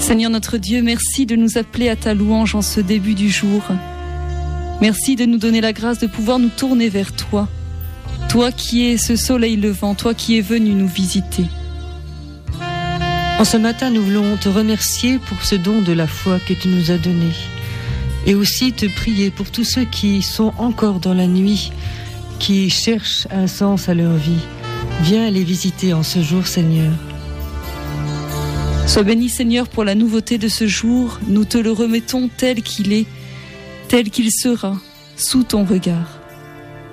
Seigneur notre Dieu, merci de nous appeler à ta louange en ce début du jour. Merci de nous donner la grâce de pouvoir nous tourner vers toi. Toi qui es ce soleil levant, toi qui es venu nous visiter. En ce matin, nous voulons te remercier pour ce don de la foi que tu nous as donné. Et aussi te prier pour tous ceux qui sont encore dans la nuit, qui cherchent un sens à leur vie. Viens les visiter en ce jour, Seigneur. Sois béni, Seigneur, pour la nouveauté de ce jour. Nous te le remettons tel qu'il est, tel qu'il sera, sous ton regard.